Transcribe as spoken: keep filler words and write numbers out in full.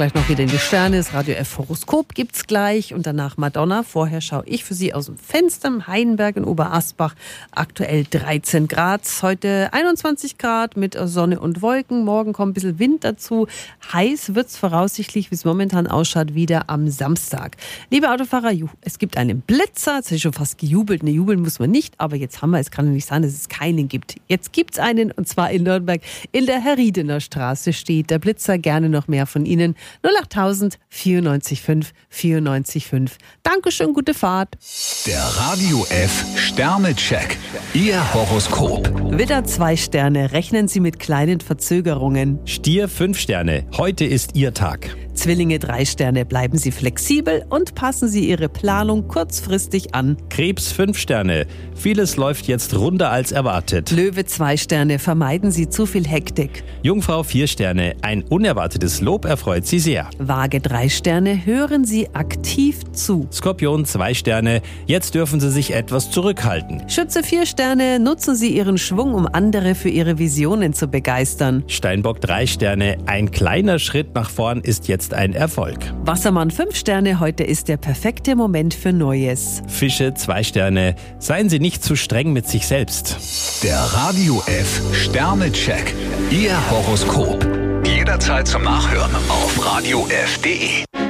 gleich noch wieder in die Sterne. Das Radio F Horoskop gibt's gleich und danach Madonna. Vorher schaue ich für Sie aus dem Fenster im Heidenberg in Oberasbach. Aktuell dreizehn Grad, heute einundzwanzig Grad mit Sonne und Wolken. Morgen kommt ein bisschen Wind dazu. Heiß wird's voraussichtlich, wie es momentan ausschaut, wieder am Samstag. Liebe Autofahrer, es gibt einen Blitzer. Jetzt habe ich schon fast gejubelt. Ne, jubeln muss man nicht, aber jetzt haben wir, es kann ja nicht sein, dass es keinen gibt. Jetzt gibt's einen und zwar in Nürnberg. In der Herriedener Straße steht der Blitzer. Gerne noch mehr von Ihnen. null acht tausend vierundneunzig fünf vierundneunzig fünf. Dankeschön, gute Fahrt. Der Radio F Sternecheck. Ihr Horoskop. Widder zwei Sterne. Rechnen Sie mit kleinen Verzögerungen. Stier fünf Sterne. Heute ist Ihr Tag. Zwillinge drei Sterne. Bleiben Sie flexibel und passen Sie Ihre Planung kurzfristig an. Krebs fünf Sterne. Vieles läuft jetzt runder als erwartet. Löwe zwei Sterne. Vermeiden Sie zu viel Hektik. Jungfrau vier Sterne. Ein unerwartetes Lob erfreut Sie sehr. Waage drei Sterne. Hören Sie aktiv zu. Skorpion zwei Sterne. Jetzt dürfen Sie sich etwas zurückhalten. Schütze vier Sterne. Nutzen Sie Ihren Schwung, um andere für Ihre Visionen zu begeistern. Steinbock drei Sterne. Ein kleiner Schritt nach vorn ist jetzt ein Erfolg. Wassermann fünf Sterne. Heute ist der perfekte Moment für Neues. Fische zwei Sterne. Seien Sie nicht zu streng mit sich selbst. Der Radio F Sternecheck. Ihr Horoskop. Jederzeit zum Nachhören auf radio f punkt de.